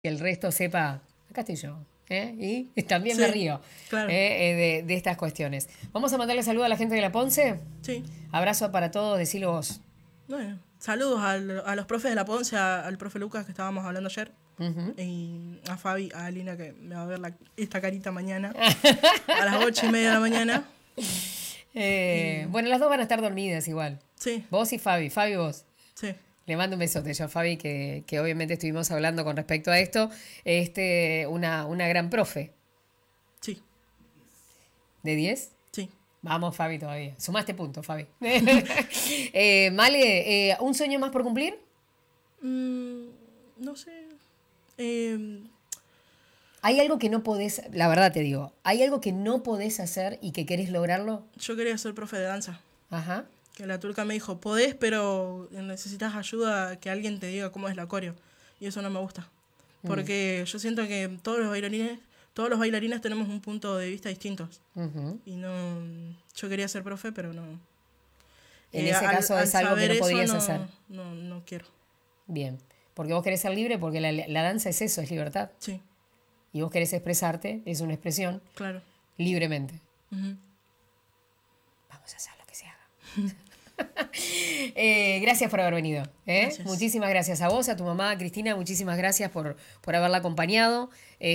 que el resto sepa, acá estoy yo. Y también Sí, me río claro. de estas cuestiones. Vamos a mandarle saludo a la gente de La Ponce. Sí. Abrazo para todos, decilo vos. Bueno, saludos a los profes de la Ponce, al profe Lucas que estábamos hablando ayer. Ujú. Y a Fabi, a Alina que me va a ver esta carita mañana. A las 8:30 de la mañana. Y Bueno, las dos van a estar dormidas igual. sí, Vos y Fabi. Fabi, vos. sí, Le mando un besote yo a Fabi, que obviamente estuvimos hablando con respecto a esto. Una gran profe. sí, ¿De 10? sí. Vamos, Fabi, todavía. Sumaste puntos, Fabi. Male, ¿un sueño más por cumplir? Mm, no sé. Eh, ¿Hay algo que no podés, la verdad te digo, hay algo que no podés hacer y que querés lograrlo? yo quería ser profe de danza. Ajá. Que la turca me dijo, podés, pero necesitas ayuda, que alguien te diga cómo es la coreo. Y eso no me gusta. Porque yo siento que todos los bailarines tenemos un punto de vista distintos. Ujú. Y no, yo quería ser profe, pero no. En ese caso Al es algo que saber no eso, podrías hacer. no quiero. Bien. Porque vos querés ser libre, porque la danza es eso, es libertad. Sí, Y vos querés expresarte, es una expresión, claro. libremente. Ujú. Vamos a hacer lo que se haga. Gracias por haber venido. Gracias. Muchísimas gracias a vos, a tu mamá, Cristina, muchísimas gracias por haberla acompañado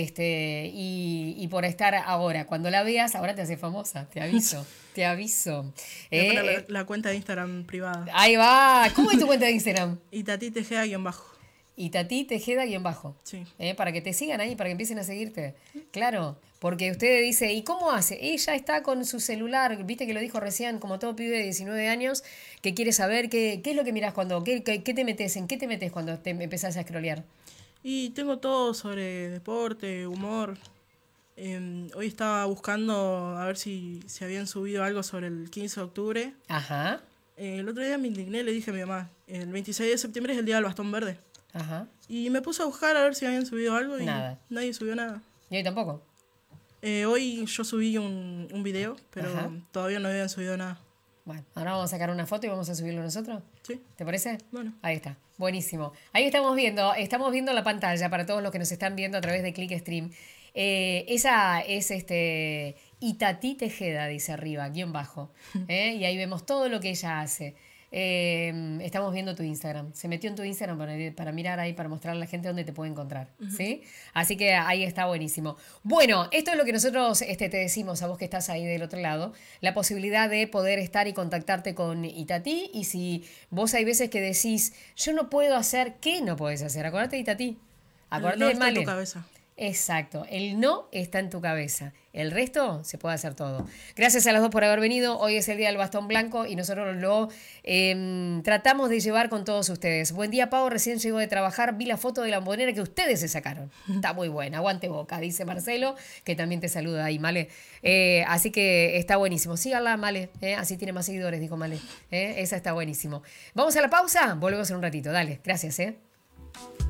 y por estar ahora. Cuando la veas, ahora te haces famosa, te aviso, te aviso. Voy a poner la cuenta de Instagram privada. Ahí va. ¿Cómo es tu cuenta de Instagram? Itatí Tejeda-bajo. Y Tati Tejeda-bajo. Sí. Para que te sigan ahí, para que empiecen a seguirte. Claro, porque usted dice, ¿y cómo hace? Ella está con su celular, viste que lo dijo recién, como todo pibe de 19 años, que quiere saber qué es lo que mirás cuando, qué te metes, en qué te metes cuando te empezás a scrollear. Y tengo todo sobre deporte, humor. Hoy estaba buscando a ver si habían subido algo sobre el 15 de octubre. Ajá, El otro día me indigné, le dije a mi mamá, el 26 de septiembre es el día del bastón verde. ajá. Y me puse a buscar a ver si habían subido algo y Nada. nadie subió nada. Y hoy tampoco. Hoy yo subí un video, pero Ajá. todavía no habían subido nada. Bueno, ahora vamos a sacar una foto y vamos a subirlo nosotros. Sí, ¿Te parece? bueno. Ahí está, buenísimo. Ahí estamos viendo la pantalla para todos los que nos están viendo a través de ClickStream. Esa es Itatí Tejeda, dice arriba, guión bajo. Y ahí vemos todo lo que ella hace. Estamos viendo tu Instagram. Se metió en tu Instagram para mirar ahí, para mostrarle a la gente dónde te puede encontrar. ¿Sí? Así que ahí está buenísimo. Bueno, esto es lo que nosotros te decimos a vos que estás ahí del otro lado. La posibilidad de poder estar y contactarte con Itatí. Y si vos hay veces que decís, yo no puedo hacer, ¿qué no podés hacer? Acordate de Itatí. Acordate No de está en tu Male. cabeza. Exacto, el no está en tu cabeza, el resto se puede hacer todo. Gracias a los dos por haber venido, hoy es el día del bastón blanco y nosotros lo tratamos de llevar con todos ustedes. Buen día, Pau, recién llegó de trabajar, vi la foto de la bombonera que ustedes se sacaron. Está muy buena, aguante boca, dice Marcelo, que también te saluda ahí, Male. Así que está buenísimo, síganla, Male, así tiene más seguidores, dijo Male. Esa está buenísimo. Vamos a la pausa, volvemos en un ratito, dale, gracias.